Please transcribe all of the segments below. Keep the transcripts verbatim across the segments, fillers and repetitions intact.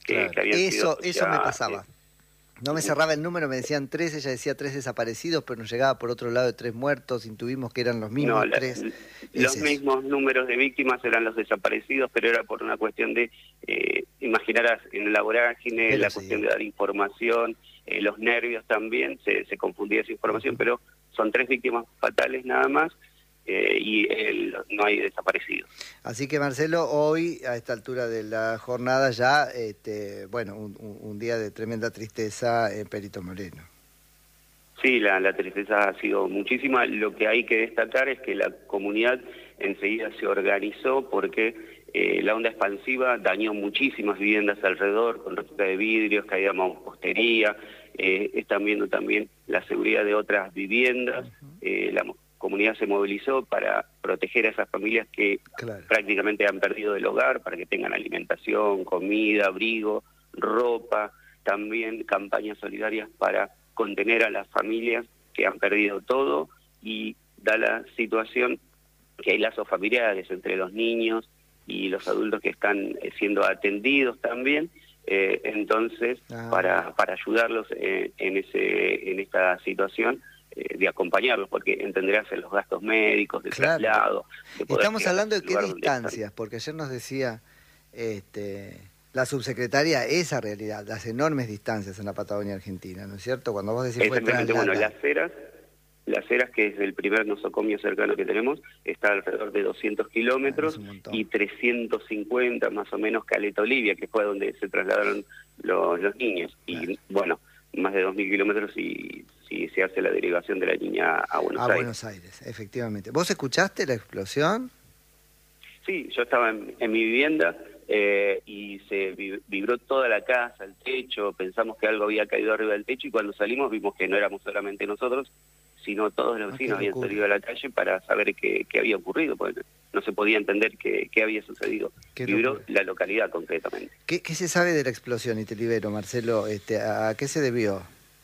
que, claro. que habían eso, sido... Eso ya, me pasaba. Eh, No me cerraba el número, me decían tres, ella decía tres desaparecidos, pero nos llegaba por otro lado de tres muertos, intuimos que eran los mismos No, la, tres. los Es eso. mismos números de víctimas eran los desaparecidos, pero era por una cuestión de, eh, imaginarás, en la vorágine, Pero la sí. cuestión de dar información, eh, los nervios también, se, se confundía esa información, pero son tres víctimas fatales nada más, eh, y el, no hay desaparecidos. Así que Marcelo, hoy a esta altura de la jornada ya, este, bueno, un, un, un día de tremenda tristeza en Perito Moreno. Sí, la, la tristeza ha sido muchísima. Lo que hay que destacar es que la comunidad enseguida se organizó porque eh, la onda expansiva dañó muchísimas viviendas alrededor, con rotura de vidrios, caída de mampostería, eh, están viendo también la seguridad de otras viviendas. Eh, la comunidad se movilizó para proteger a esas familias que Claro. prácticamente han perdido el hogar, para que tengan alimentación, comida, abrigo, ropa, también campañas solidarias para contener a las familias que han perdido todo, y da la situación que hay lazos familiares entre los niños y los adultos que están siendo atendidos también, eh, entonces ah. para para ayudarlos en, en ese en esta situación, eh, de acompañarlos, porque entenderás en los gastos médicos, de Claro. traslado. De poder Estamos hablando de qué distancias, están. porque ayer nos decía este, la subsecretaria esa realidad, las enormes distancias en la Patagonia Argentina, ¿no es cierto? Cuando vos decís fue Exactamente, bueno, trasladar. las Heras, las Heras, que es el primer nosocomio cercano que tenemos, está alrededor de doscientos kilómetros, ah, y trescientos cincuenta más o menos Caleta Olivia, que fue donde se trasladaron los, los niños. Claro. Y bueno, más de dos mil kilómetros si, si se hace la derivación de la niña a Buenos a Aires. Buenos Aires, efectivamente. ¿Vos escuchaste la explosión? Sí, yo estaba en, en mi vivienda, eh, y se vibró toda la casa, el techo, pensamos que algo había caído arriba del techo, y cuando salimos vimos que no éramos solamente nosotros, sino todos los vecinos ah, habían salido a la calle para saber qué, qué había ocurrido, porque no se podía entender qué, qué había sucedido. Qué vibró locura. La localidad concretamente. ¿Qué, ¿Qué se sabe de la explosión? Y te libero, Marcelo, este, ¿a qué se debió?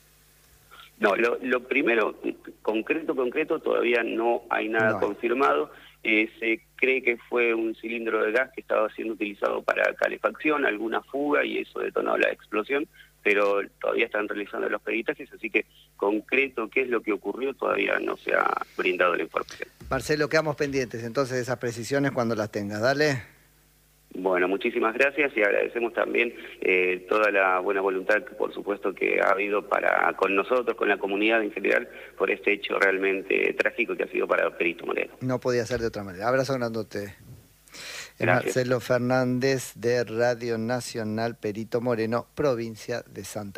No, lo, lo primero, concreto, concreto, todavía no hay nada no. confirmado. Eh, se cree que fue un cilindro de gas que estaba siendo utilizado para calefacción, alguna fuga, y eso detonó la explosión, pero todavía están realizando los peritajes, así que concreto qué es lo que ocurrió todavía no se ha brindado la información. Marcelo, quedamos pendientes entonces de esas precisiones cuando las tengas, dale. Bueno, muchísimas gracias, y agradecemos también eh, toda la buena voluntad, por supuesto, que ha habido para con nosotros, con la comunidad en general, por este hecho realmente trágico que ha sido para Perito Moreno. No podía ser de otra manera. Abrazo grandote. Gracias. Marcelo Fernández de Radio Nacional Perito Moreno, provincia de Santa Cruz.